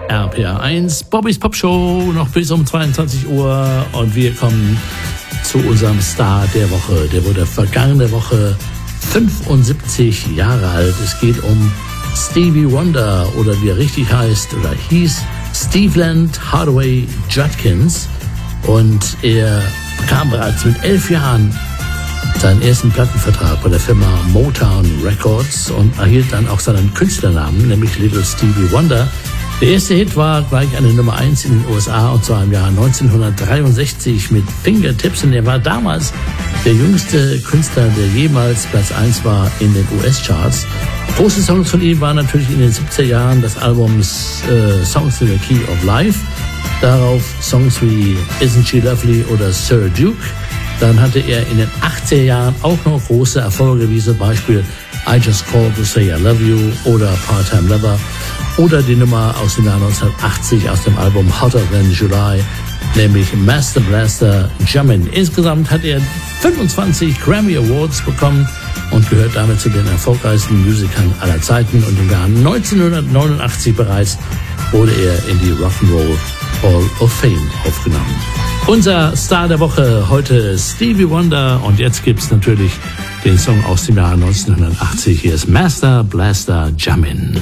RPR1, Bobbys Pop Show, noch bis um 22 Uhr. Und wir kommen zu unserem Star der Woche. Der wurde vergangene Woche 75 Jahre alt. Es geht um Stevie Wonder, oder wie er richtig heißt oder hieß, Steveland Hardaway Judkins. Und er bekam bereits mit 11 Jahren seinen ersten Plattenvertrag bei der Firma Motown Records und erhielt dann auch seinen Künstlernamen, nämlich Little Stevie Wonder. Der erste Hit war gleich eine Nummer 1 in den USA, und zwar im Jahr 1963 mit Fingertips. Und er war damals der jüngste Künstler, der jemals Platz 1 war in den US-Charts. Große Songs von ihm waren natürlich in den 70er Jahren das Album Songs in the Key of Life. Darauf Songs wie Isn't She Lovely oder Sir Duke. Dann hatte er in den 80er Jahren auch noch große Erfolge, wie zum Beispiel I Just Called to Say I Love You oder Part-Time Lover oder die Nummer aus dem Jahr 1980 aus dem Album Hotter Than July, nämlich Master Blaster Jammin'. Insgesamt hat er 25 Grammy Awards bekommen und gehört damit zu den erfolgreichsten Musikern aller Zeiten. Und im Jahr 1989 bereits wurde er in die Rock'n'Roll Hall of Fame aufgenommen. Unser Star der Woche heute Stevie Wonder, und jetzt gibt's natürlich den Song aus dem Jahr 1980. Hier ist Master Blaster Jammin'.